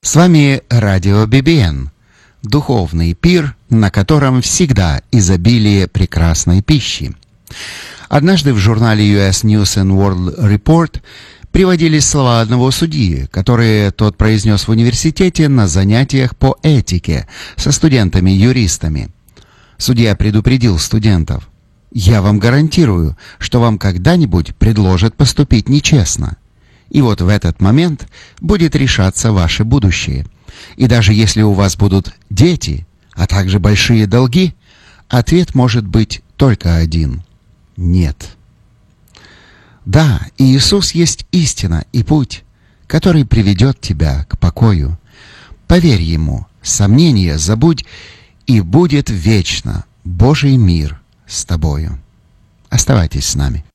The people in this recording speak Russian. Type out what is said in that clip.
С вами радио BBN, духовный пир, на котором всегда изобилие прекрасной пищи. Однажды в журнале US News and World Report приводились слова одного судьи, которые тот произнес в университете на занятиях по этике со студентами-юристами. Судья предупредил студентов: «Я вам гарантирую, что вам когда-нибудь предложат поступить нечестно. И вот в этот момент будет решаться ваше будущее. И даже если у вас будут дети, а также большие долги, ответ может быть только один – нет». Да, Иисус есть истина и путь, который приведет тебя к покою. Поверь Ему, сомнения забудь, и будет вечно Божий мир с тобою. Оставайтесь с нами.